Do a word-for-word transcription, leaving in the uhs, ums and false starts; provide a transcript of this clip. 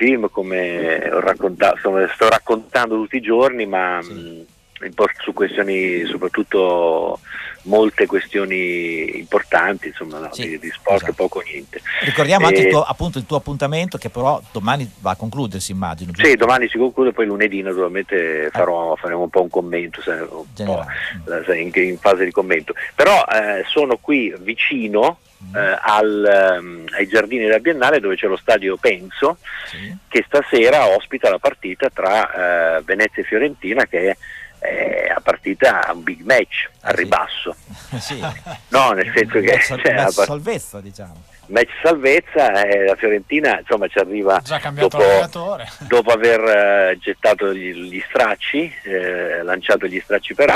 film, come ho raccontato, insomma, sto raccontando tutti i giorni, ma sì. mh, su questioni, soprattutto molte questioni importanti, insomma, no, sì, di, di sport, esatto. Poco o niente. Ricordiamo e, anche il tuo, appunto il tuo appuntamento, che però domani va a concludersi, immagino, giusto? Sì, domani si conclude, poi lunedì naturalmente farò, faremo un po' un commento, se, un po', se, in, in fase di commento. Però eh, sono qui vicino mm. eh, al, um, ai giardini della Biennale, dove c'è lo stadio Penso, sì. che stasera ospita la partita tra eh, Venezia e Fiorentina, che è Eh, a partita un big match ah, al ribasso, sì. no, nel senso che match, cioè, match part- salvezza, diciamo. Match salvezza, eh, la Fiorentina insomma ci arriva dopo, dopo aver eh, gettato gli, gli stracci, eh, lanciato gli stracci per